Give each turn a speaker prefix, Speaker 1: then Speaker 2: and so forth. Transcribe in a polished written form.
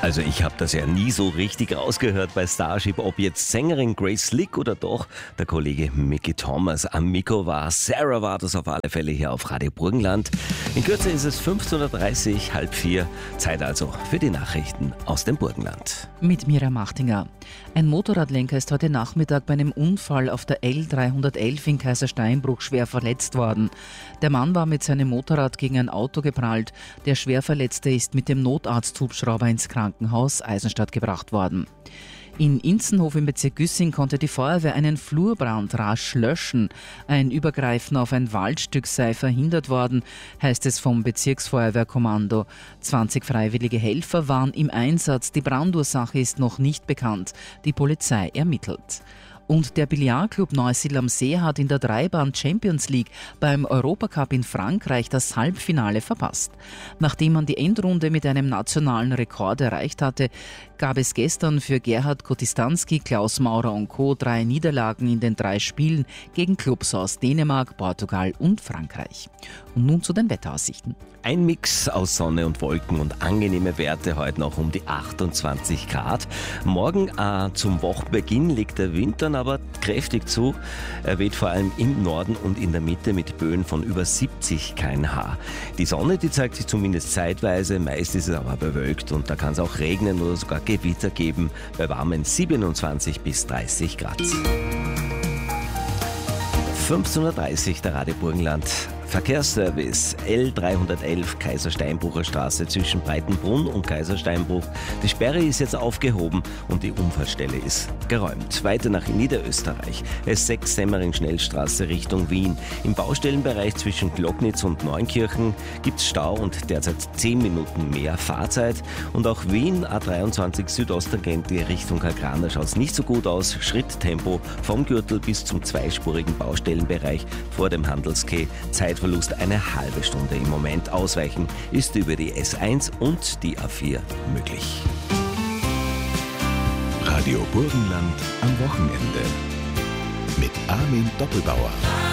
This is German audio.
Speaker 1: Also ich habe das ja nie so richtig rausgehört bei Starship, ob jetzt Sängerin Grace Slick oder doch der Kollege Mickey Thomas am Mikro war. Sarah war das auf alle Fälle hier auf Radio Burgenland. In Kürze ist es 15.30 Uhr, 3:30. Zeit also für die Nachrichten aus dem Burgenland.
Speaker 2: Mit Mira Machtinger. Ein Motorradlenker ist heute Nachmittag bei einem Unfall auf der L311 in Kaisersteinbruch schwer verletzt worden. Der Mann war mit seinem Motorrad gegen ein Auto geprallt. Der Schwerverletzte ist mit dem Notarzthubschrauber ins Krankenhaus Eisenstadt gebracht worden. In Inzenhof im Bezirk Güssing konnte die Feuerwehr einen Flurbrand rasch löschen. Ein Übergreifen auf ein Waldstück sei verhindert worden, heißt es vom Bezirksfeuerwehrkommando. 20 freiwillige Helfer waren im Einsatz. Die Brandursache ist noch nicht bekannt. Die Polizei ermittelt. Und der Billardclub Neusiedl am See hat in der Dreibahn Champions League beim Europacup in Frankreich das Halbfinale verpasst. Nachdem man die Endrunde mit einem nationalen Rekord erreicht hatte, gab es gestern für Gerhard Kotistanski, Klaus Maurer und Co. 3 Niederlagen in den 3 Spielen gegen Clubs aus Dänemark, Portugal und Frankreich. Und nun zu den Wetteraussichten.
Speaker 1: Ein Mix aus Sonne und Wolken und angenehme Werte, heute noch um die 28 Grad. Morgen zum Wochenbeginn legt der Wind dann aber kräftig zu. Er weht vor allem im Norden und in der Mitte mit Böen von über 70 km/h. Die Sonne, die zeigt sich zumindest zeitweise, meist ist es aber bewölkt und da kann es auch regnen oder sogar Gewitter geben bei warmen 27 bis 30 Grad. 15.30 Uhr, der Radio Burgenland. Verkehrsservice L311 Kaisersteinbrucher Straße zwischen Breitenbrunn und Kaisersteinbruch. Die Sperre ist jetzt aufgehoben und die Unfallstelle ist geräumt. Weiter nach Niederösterreich. S6 Semmering-Schnellstraße Richtung Wien. Im Baustellenbereich zwischen Glocknitz und Neunkirchen gibt es Stau und derzeit 10 Minuten mehr Fahrzeit. Und auch Wien A23 Südosttangente Richtung Karlskrona schaut es nicht so gut aus. Schritttempo vom Gürtel bis zum zweispurigen Baustellenbereich vor dem Handelsquai. Zeitverlust eine halbe Stunde im Moment. Ausweichen ist über die S1 und die A4 möglich.
Speaker 3: Radio Burgenland am Wochenende mit Armin Doppelbauer.